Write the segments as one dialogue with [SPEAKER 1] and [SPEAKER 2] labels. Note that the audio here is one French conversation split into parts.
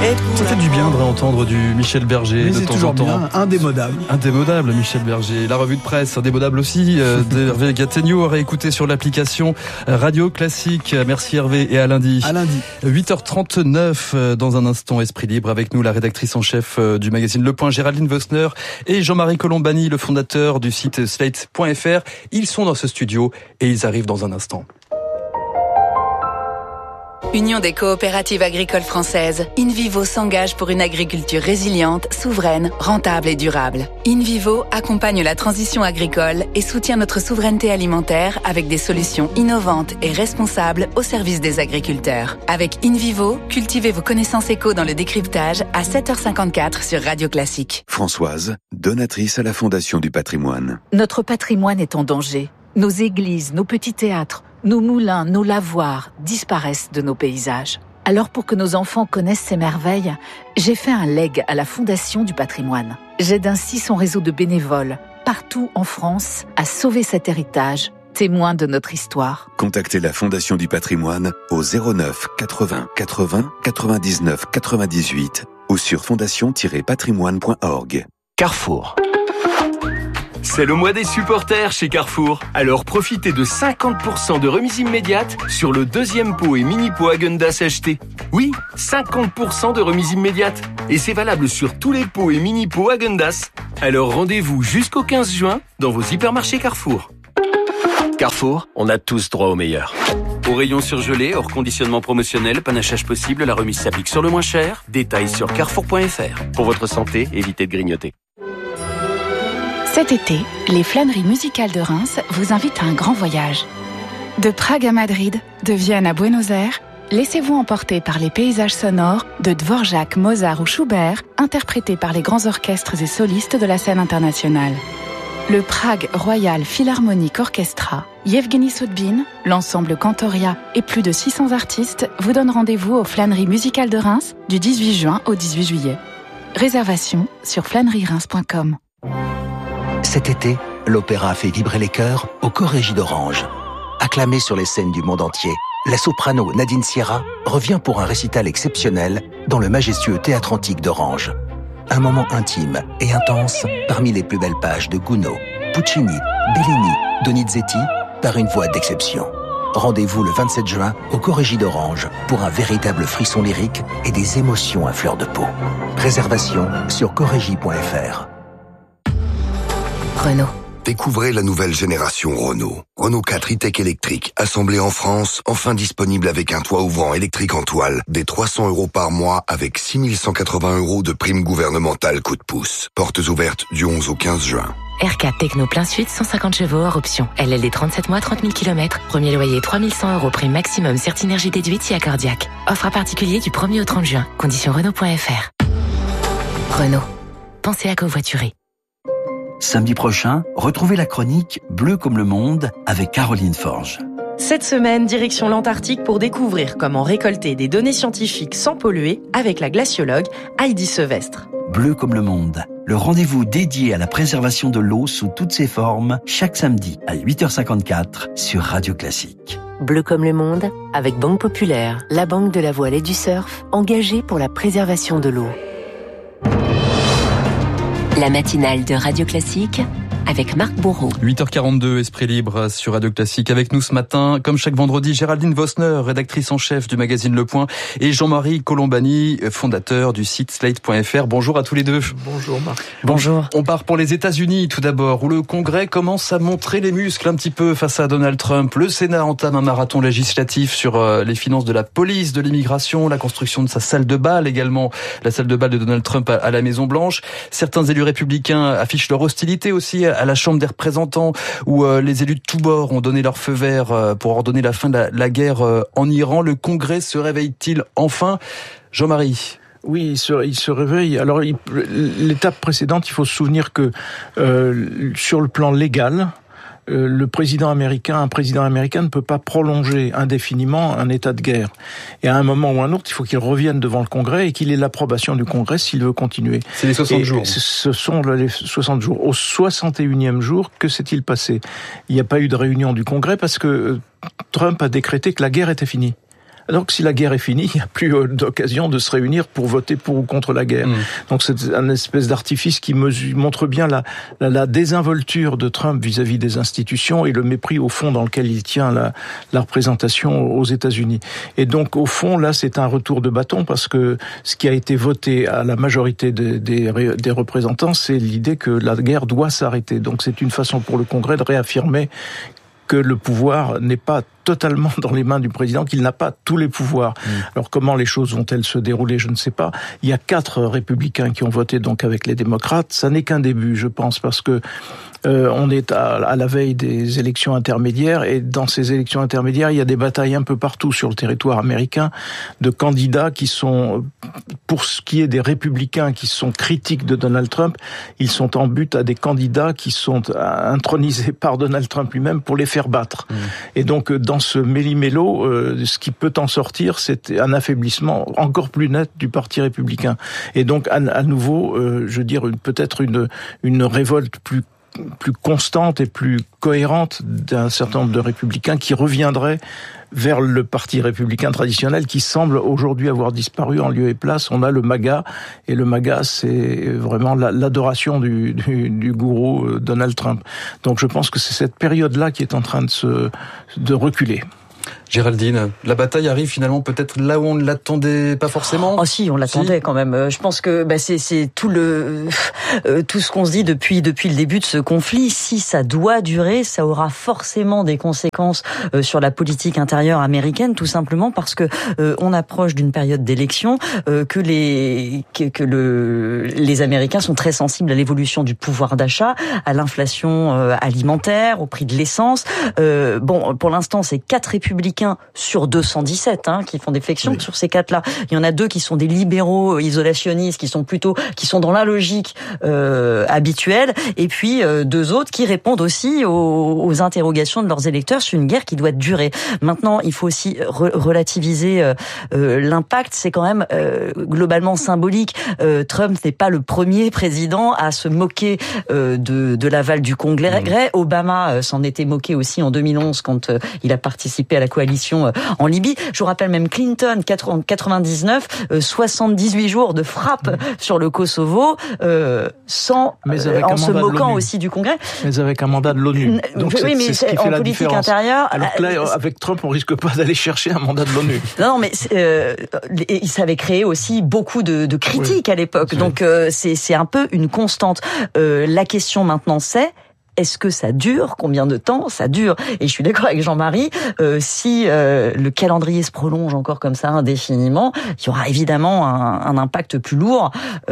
[SPEAKER 1] Ça fait du bien de réentendre du Michel Berger.
[SPEAKER 2] Mais
[SPEAKER 1] de
[SPEAKER 2] c'est
[SPEAKER 1] temps
[SPEAKER 2] toujours
[SPEAKER 1] en temps.
[SPEAKER 2] bien, indémodable.
[SPEAKER 1] Indémodable, Michel Berger. La revue de presse, indémodable aussi, d'Hervé Gattegno, à réécouter sur l'application Radio Classique. Merci Hervé et à lundi.
[SPEAKER 2] À lundi.
[SPEAKER 1] 8h39, dans un instant, Esprit Libre, avec nous la rédactrice en chef du magazine Le Point, Géraldine Vossner, et Jean-Marie Colombani, le fondateur du site slate.fr. Ils sont dans ce studio et ils arrivent dans un instant.
[SPEAKER 3] Union des coopératives agricoles françaises, InVivo s'engage pour une agriculture résiliente, souveraine, rentable et durable. InVivo accompagne la transition agricole et soutient notre souveraineté alimentaire avec des solutions innovantes et responsables au service des agriculteurs. Avec InVivo, cultivez vos connaissances éco dans le décryptage à 7h54 sur Radio Classique.
[SPEAKER 4] Françoise, donatrice à la Fondation du patrimoine.
[SPEAKER 5] Notre patrimoine est en danger. Nos églises, nos petits théâtres, nos moulins, nos lavoirs disparaissent de nos paysages. Alors pour que nos enfants connaissent ces merveilles, j'ai fait un leg à la Fondation du patrimoine. J'aide ainsi son réseau de bénévoles, partout en France, à sauver cet héritage, témoin de notre histoire.
[SPEAKER 4] Contactez la Fondation du patrimoine au 09 80 80 99 98 ou sur fondation-patrimoine.org.
[SPEAKER 6] Carrefour. C'est le mois des supporters chez Carrefour. Alors profitez de 50% de remise immédiate sur le deuxième pot et mini-pot Häagen-Dazs acheté. Oui, 50% de remise immédiate. Et c'est valable sur tous les pots et mini-pots Häagen-Dazs. Alors rendez-vous jusqu'au 15 juin dans vos hypermarchés Carrefour.
[SPEAKER 7] Carrefour, on a tous droit au meilleur.
[SPEAKER 6] Au rayon surgelé, hors conditionnement promotionnel, panachage possible, la remise s'applique sur le moins cher. Détails sur carrefour.fr.
[SPEAKER 7] Pour votre santé, évitez de grignoter.
[SPEAKER 8] Cet été, les flâneries musicales de Reims vous invitent à un grand voyage. De Prague à Madrid, de Vienne à Buenos Aires, laissez-vous emporter par les paysages sonores de Dvorak, Mozart ou Schubert, interprétés par les grands orchestres et solistes de la scène internationale. Le Prague Royal Philharmonic Orchestra, Yevgeny Soudbine, l'ensemble Cantoria et plus de 600 artistes vous donnent rendez-vous aux flâneries musicales de Reims du 18 juin au 18 juillet. Réservation sur flâneriereims.com.
[SPEAKER 9] Cet été, l'opéra fait vibrer les cœurs au Chorégie d'Orange. Acclamée sur les scènes du monde entier, la soprano Nadine Sierra revient pour un récital exceptionnel dans le majestueux Théâtre Antique d'Orange. Un moment intime et intense parmi les plus belles pages de Gounod, Puccini, Bellini, Donizetti, par une voix d'exception. Rendez-vous le 27 juin au Chorégie d'Orange pour un véritable frisson lyrique et des émotions à fleur de peau. Réservation sur chorégie.fr.
[SPEAKER 10] Renault. Découvrez la nouvelle génération Renault. Renault 4 e-Tech électrique, assemblé en France, enfin disponible avec un toit ouvrant électrique en toile, des 300 € par mois avec 6 180 € de prime gouvernementale coup de pouce. Portes ouvertes du 11 au 15 juin.
[SPEAKER 11] R4 Techno plein sud, 150 chevaux hors option. LLD 37 mois, 30 000 km. Premier loyer 3 100 €, prime maximum, Certinergie déduite si accordiaque. Offre à particulier du 1er au 30 juin. Conditions Renault.fr. Renault. Pensez à covoiturer.
[SPEAKER 12] Samedi prochain, retrouvez la chronique Bleu comme le monde avec Caroline Forge.
[SPEAKER 13] Cette semaine, direction l'Antarctique pour découvrir comment récolter des données scientifiques sans polluer avec la glaciologue Heidi Sevestre.
[SPEAKER 12] Bleu comme le monde, le rendez-vous dédié à la préservation de l'eau sous toutes ses formes, chaque samedi à 8h54 sur Radio Classique.
[SPEAKER 11] Bleu comme le monde, avec Banque Populaire, la banque de la voile et du surf, engagée pour la préservation de l'eau. La matinale de Radio Classique avec Marc Bourreau.
[SPEAKER 1] 8h42, Esprit Libre sur Radio Classique. Avec nous ce matin, comme chaque vendredi, Géraldine Vossner, rédactrice en chef du magazine Le Point, et Jean-Marie Colombani, fondateur du site slate.fr. Bonjour à tous les deux.
[SPEAKER 2] Bonjour Marc.
[SPEAKER 1] Bonjour. On part pour les États-Unis tout d'abord, où le Congrès commence à montrer les muscles un petit peu face à Donald Trump. Le Sénat entame un marathon législatif sur les finances de la police, de l'immigration, la construction de sa salle de bal également, la salle de bal de Donald Trump à la Maison-Blanche. Certains élus républicains affichent leur hostilité aussi à la Chambre des représentants, où les élus de tous bords ont donné leur feu vert pour ordonner la fin de la guerre en Iran. Le Congrès se réveille-t-il enfin? Jean-Marie?
[SPEAKER 2] Oui, il se réveille. Alors, l'étape précédente, il faut se souvenir que sur le plan légal, un président américain ne peut pas prolonger indéfiniment un état de guerre. Et à un moment ou un autre, il faut qu'il revienne devant le Congrès et qu'il ait l'approbation du Congrès s'il veut continuer.
[SPEAKER 1] C'est les 60 jours.
[SPEAKER 2] Ce sont les 60 jours. Au 61e jour, que s'est-il passé? Il n'y a pas eu de réunion du Congrès parce que Trump a décrété que la guerre était finie. Donc si la guerre est finie, il n'y a plus d'occasion de se réunir pour voter pour ou contre la guerre. Donc c'est un espèce d'artifice qui montre bien la désinvolture de Trump vis-à-vis des institutions et le mépris au fond dans lequel il tient la représentation aux États-Unis. Et donc au fond, là, c'est un retour de bâton parce que ce qui a été voté à la majorité des représentants, c'est l'idée que la guerre doit s'arrêter. Donc c'est une façon pour le Congrès de réaffirmer que le pouvoir n'est pas totalement dans les mains du président, qu'il n'a pas tous les pouvoirs. Alors comment les choses vont-elles se dérouler, je ne sais pas. Il y a 4 républicains qui ont voté donc avec les démocrates. Ça n'est qu'un début, je pense, parce que on est à la veille des élections intermédiaires, et dans ces élections intermédiaires, il y a des batailles un peu partout sur le territoire américain de candidats qui sont, pour ce qui est des républicains qui sont critiques de Donald Trump, ils sont en but à des candidats qui sont intronisés par Donald Trump lui-même pour les faire battre. Et donc dans ce méli-mélo, ce qui peut en sortir, c'est un affaiblissement encore plus net du Parti républicain. Et donc à nouveau, je veux dire, peut-être une révolte plus constante et plus cohérente d'un certain nombre de républicains qui reviendraient vers le parti républicain traditionnel qui semble aujourd'hui avoir disparu en lieu et place. On a le MAGA, et le MAGA, c'est vraiment l'adoration du gourou Donald Trump. Donc je pense que c'est cette période-là qui est en train de reculer.
[SPEAKER 1] Géraldine, la bataille arrive finalement peut-être là où on ne l'attendait pas forcément.
[SPEAKER 14] Oh si, on l'attendait quand même. Je pense que c'est tout ce qu'on se dit depuis le début de ce conflit. Si ça doit durer, ça aura forcément des conséquences sur la politique intérieure américaine, tout simplement parce que on approche d'une période d'élection, que les Américains sont très sensibles à l'évolution du pouvoir d'achat, à l'inflation alimentaire, au prix de l'essence. Bon, pour l'instant, c'est 4 républicains sur 217 qui font défection sur ces 4-là. Il y en a 2 qui sont des libéraux isolationnistes, qui sont dans la logique habituelle, et puis 2 autres qui répondent aussi aux interrogations de leurs électeurs sur une guerre qui doit durer. Maintenant, il faut aussi relativiser l'impact. C'est quand même globalement symbolique. Trump n'est pas le premier président à se moquer de l'aval du Congrès. Obama s'en était moqué aussi en 2011 quand il a participé à la coalition en Libye. Je vous rappelle même Clinton, 99, 78 jours de frappe sur le Kosovo, en se moquant aussi du Congrès.
[SPEAKER 2] Mais avec un mandat de l'ONU. Donc
[SPEAKER 14] oui, mais
[SPEAKER 2] c'est ce qui fait
[SPEAKER 14] en
[SPEAKER 2] la
[SPEAKER 14] politique
[SPEAKER 2] différence.
[SPEAKER 14] Intérieure.
[SPEAKER 2] Alors que là, avec Trump, on risque pas d'aller chercher un mandat de l'ONU.
[SPEAKER 14] Non, mais ça avait créé aussi beaucoup de critiques à l'époque. Donc c'est un peu une constante. La question maintenant, c'est: est-ce que ça dure? Combien de temps ça dure? Et je suis d'accord avec Jean-Marie, si le calendrier se prolonge encore comme ça indéfiniment, il y aura évidemment un impact plus lourd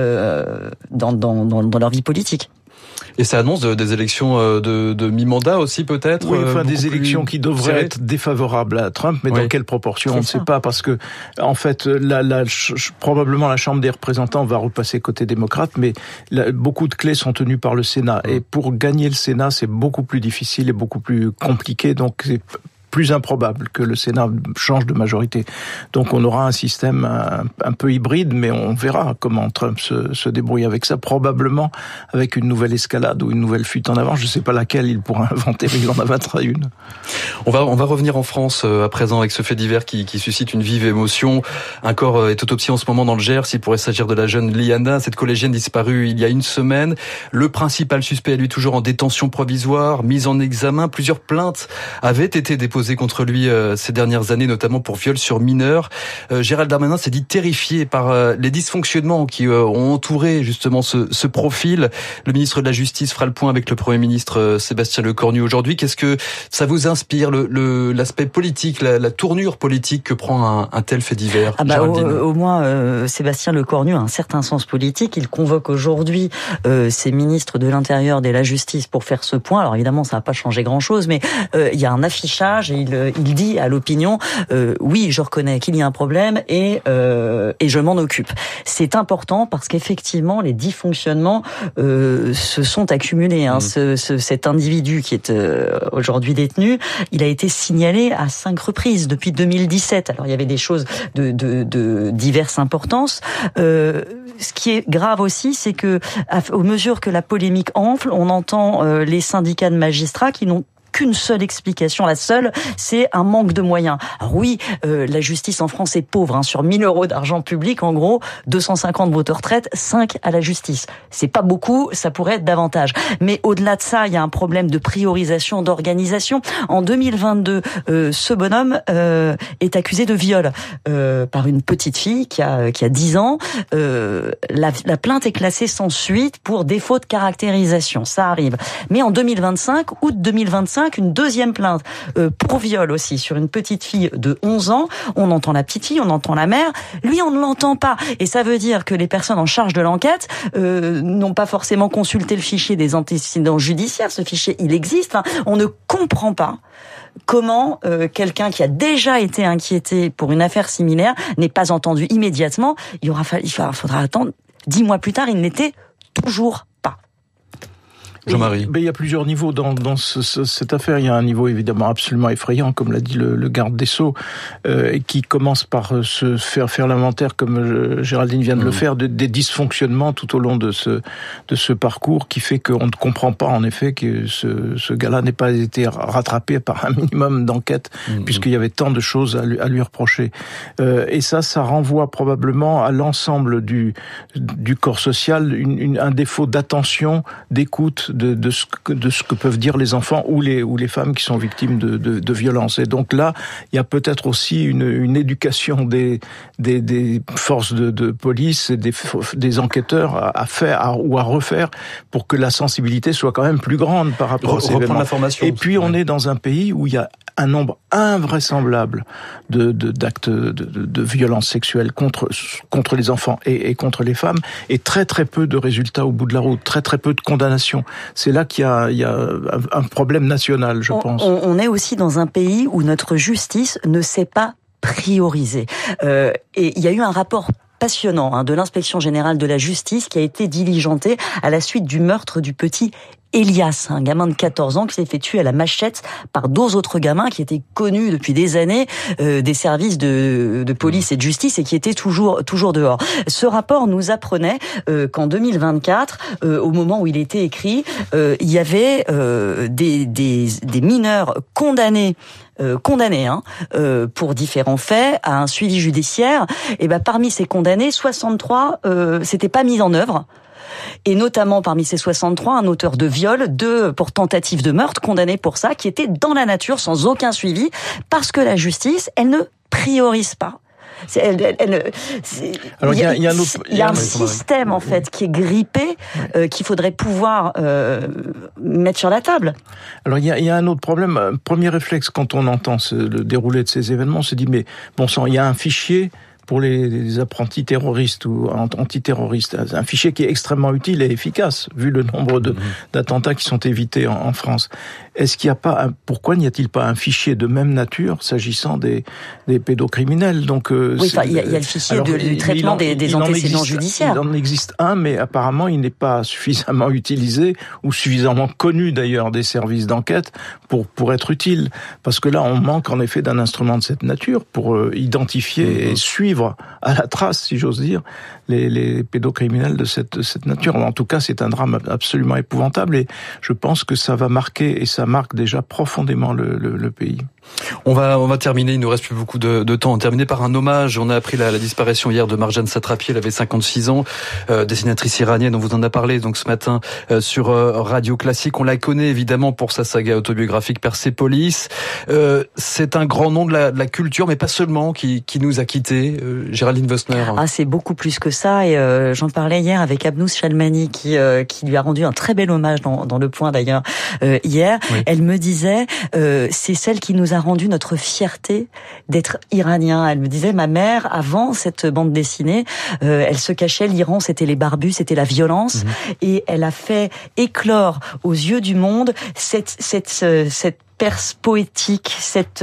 [SPEAKER 14] dans leur vie politique.
[SPEAKER 1] Et ça annonce des élections de mi-mandat aussi peut-être.
[SPEAKER 2] Oui, enfin des élections qui devraient être défavorables à Trump, mais dans quelle proportion on ne sait pas, parce que en fait probablement la Chambre des représentants va repasser côté démocrate, mais beaucoup de clés sont tenues par le Sénat, et pour gagner le Sénat c'est beaucoup plus difficile et beaucoup plus compliqué, donc c'est plus improbable que le Sénat change de majorité. Donc on aura un système un peu hybride, mais on verra comment Trump se débrouille avec ça, probablement avec une nouvelle escalade ou une nouvelle fuite en avant. Je ne sais pas laquelle il pourra inventer, mais il en inventera une.
[SPEAKER 1] On va revenir en France à présent avec ce fait divers qui suscite une vive émotion. Un corps est autopsié en ce moment dans le Gers. Il pourrait s'agir de la jeune Liana, cette collégienne disparue il y a une semaine. Le principal suspect est lui toujours en détention provisoire, mise en examen. Plusieurs plaintes avaient été déposées contre lui ces dernières années, notamment pour viol sur mineur. Gérald Darmanin s'est dit terrifié par les dysfonctionnements qui ont entouré justement ce profil. Le ministre de la Justice fera le point avec le Premier ministre Sébastien Lecornu aujourd'hui. Qu'est-ce que ça vous inspire, l'aspect politique, la tournure politique que prend un tel fait divers?
[SPEAKER 14] Au moins, Sébastien Lecornu a un certain sens politique. Il convoque aujourd'hui ses ministres de l'Intérieur et de la Justice pour faire ce point. Alors évidemment, ça n'a pas changé grand-chose, mais il y a un affichage et il dit à l'opinion oui, je reconnais qu'il y a un problème et je m'en occupe. C'est important parce qu'effectivement, les dysfonctionnements se sont accumulés. Cet individu qui est aujourd'hui détenu, il a été signalé à 5 reprises depuis 2017. Alors il y avait des choses de diverses importances. Ce qui est grave aussi, c'est que, au mesure que la polémique enfle, on entend les syndicats de magistrats qui n'ont qu'une seule explication. La seule, c'est un manque de moyens. Alors oui, la justice en France est pauvre. Sur 1 000 € d'argent public, en gros, 250 vont aux retraites, 5 à la justice. C'est pas beaucoup, ça pourrait être davantage. Mais au-delà de ça, il y a un problème de priorisation, d'organisation. En 2022, ce bonhomme est accusé de viol par une petite fille qui a 10 ans. La plainte est classée sans suite pour défaut de caractérisation. Ça arrive. Mais en 2025, août 2025, une deuxième plainte pour viol aussi sur une petite fille de 11 ans. On entend la petite fille, on entend la mère. Lui, on ne l'entend pas. Et ça veut dire que les personnes en charge de l'enquête n'ont pas forcément consulté le fichier des antécédents judiciaires. Ce fichier, il existe. On ne comprend pas comment quelqu'un qui a déjà été inquiété pour une affaire similaire n'est pas entendu immédiatement. Il faudra attendre 10 mois plus tard, il n'était toujours pas.
[SPEAKER 1] Jean-Marie.
[SPEAKER 2] Il y a plusieurs niveaux dans cette affaire. Il y a un niveau évidemment absolument effrayant, comme l'a dit le garde des Sceaux, qui commence par se faire l'inventaire, comme Géraldine vient de le faire, des dysfonctionnements tout au long de ce parcours, qui fait qu'on ne comprend pas en effet que ce gars-là n'ait pas été rattrapé par un minimum d'enquête, puisqu'il y avait tant de choses à lui reprocher. Et ça renvoie probablement à l'ensemble du corps social, un défaut d'attention, d'écoute, de ce que peuvent dire les enfants ou les femmes qui sont victimes de violences. Et donc là, il y a peut-être aussi une éducation des forces de police et des enquêteurs à faire ou à refaire pour que la sensibilité soit quand même plus grande par rapport à ces événements. Et puis on est dans un pays où il y a un nombre invraisemblable d'actes de violence sexuelle contre les enfants et contre les femmes, et très très peu de résultats au bout de la route, très très peu de condamnations. C'est là qu'il y a un problème national, je pense.
[SPEAKER 14] On est aussi dans un pays où notre justice ne sait pas prioriser. Et il y a eu un rapport passionnant de l'inspection générale de la justice qui a été diligenté à la suite du meurtre du petit Elias, un gamin de 14 ans qui s'est fait tuer à la machette par 2 autres gamins qui étaient connus depuis des années des services de police et de justice et qui étaient toujours dehors. Ce rapport nous apprenait qu'en 2024, au moment où il était écrit, il y avait des mineurs condamnés pour différents faits à un suivi judiciaire. Et parmi ces condamnés, 63 s'étaient pas mis en œuvre. Et notamment parmi ces 63, un auteur de viol, 2 pour tentative de meurtre, condamné pour ça, qui était dans la nature sans aucun suivi, parce que la justice, elle ne priorise pas.
[SPEAKER 2] Il
[SPEAKER 14] y a un système en fait qui est grippé, qu'il faudrait pouvoir mettre sur la table.
[SPEAKER 2] Alors il y a un autre problème. Premier réflexe quand on entend le déroulé de ces événements, on se dit mais bon sang, il y a un fichier pour les apprentis terroristes ou antiterroristes, un fichier qui est extrêmement utile et efficace vu le nombre d'attentats qui sont évités en France. Est-ce qu'il n'y a pas pourquoi n'y a-t-il pas un fichier de même nature s'agissant des pédocriminels? Donc
[SPEAKER 14] oui, il y a le fichier du traitement des antécédents judiciaires.
[SPEAKER 2] Il en existe un, mais apparemment il n'est pas suffisamment utilisé ou suffisamment connu d'ailleurs des services d'enquête pour être utile. Parce que là, on manque en effet d'un instrument de cette nature pour identifier et suivre à la trace, si j'ose dire, les pédocriminels de cette nature. En tout cas, c'est un drame absolument épouvantable et je pense que ça va marquer, et ça marque déjà profondément le pays.
[SPEAKER 1] On va terminer, il nous reste plus beaucoup de temps. On va terminer par un hommage. On a appris la disparition hier de Marjane Satrapi, elle avait 56 ans, dessinatrice iranienne, on vous en a parlé donc ce matin sur Radio Classique. On la connaît évidemment pour sa saga autobiographique Persépolis. C'est un grand nom de la culture, mais pas seulement, qui nous a quittés. Géraldine Wössner.
[SPEAKER 14] C'est beaucoup plus que ça, et j'en parlais hier avec Abnous Chalmani qui lui a rendu un très bel hommage dans Le Point d'ailleurs hier. Oui. Elle me disait c'est celle qui nous a rendu notre fierté d'être iranien. Elle me disait, ma mère, avant cette bande dessinée, elle se cachait, l'Iran, c'était les barbus, c'était la violence, et elle a fait éclore aux yeux du monde cette perse poétique, cette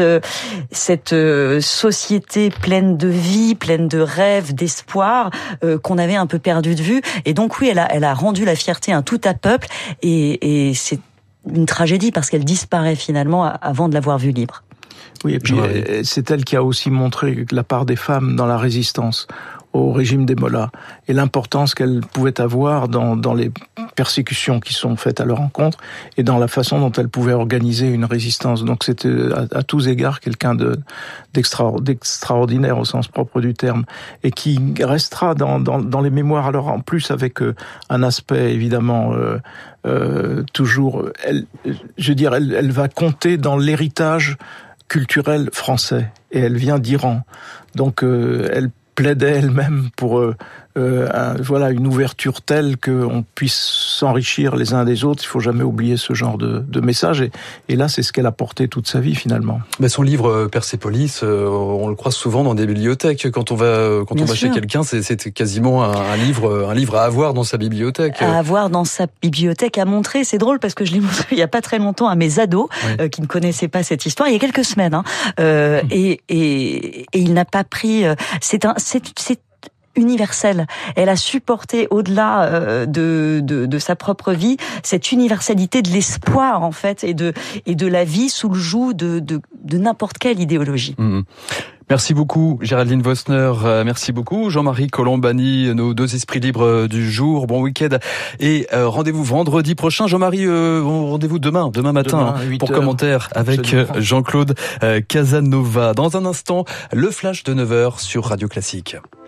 [SPEAKER 14] société pleine de vie, pleine de rêves, d'espoir, qu'on avait un peu perdu de vue. Et donc oui, elle a rendu la fierté à tout un peuple, et c'est une tragédie parce qu'elle disparaît finalement avant de l'avoir vue libre.
[SPEAKER 2] Oui, et puis c'est elle qui a aussi montré la part des femmes dans la résistance au régime des mollahs et l'importance qu'elle pouvait avoir dans les persécutions qui sont faites à leur encontre et dans la façon dont elles pouvaient organiser une résistance. Donc c'était à tous égards quelqu'un d'extraordinaire au sens propre du terme et qui restera dans les mémoires. Alors en plus avec un aspect évidemment toujours, elle va compter dans l'héritage culturel français et elle vient d'Iran. Donc elle plaidait elle-même pour une ouverture telle qu'on puisse s'enrichir les uns des autres. Il faut jamais oublier ce genre de message. Et là, c'est ce qu'elle a porté toute sa vie finalement.
[SPEAKER 1] Mais son livre Persépolis, on le croise souvent dans des bibliothèques. Quand on va chez quelqu'un, c'est quasiment un livre à avoir dans sa bibliothèque.
[SPEAKER 14] À avoir dans sa bibliothèque, à montrer. C'est drôle parce que je l'ai montré il y a pas très longtemps à mes ados qui ne connaissaient pas cette histoire. Il y a quelques semaines, et il n'a pas pris. C'est universelle. Elle a supporté au-delà de sa propre vie cette universalité de l'espoir en fait et de la vie sous le joug de n'importe quelle idéologie.
[SPEAKER 1] Merci beaucoup Géraldine Vossner, merci beaucoup Jean-Marie Colombani, nos deux esprits libres du jour. Bon week-end et rendez-vous vendredi prochain. Jean-Marie, rendez-vous demain matin pour commentaire avec Jean-Claude Casanova. Dans un instant, le flash de 9h sur Radio Classique.